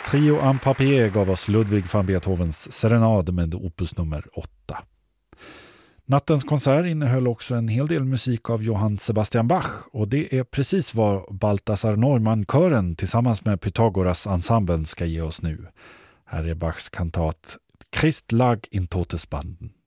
Trio en papier gav oss Ludwig van Beethovens serenad med opus nummer 8. Nattens konsert innehöll också en hel del musik av Johann Sebastian Bach, och det är precis vad Balthasar Neumann-kören tillsammans med Pythagoras-ensemblen ska ge oss nu. Här är Bachs kantat Christ lag in Todesbanden.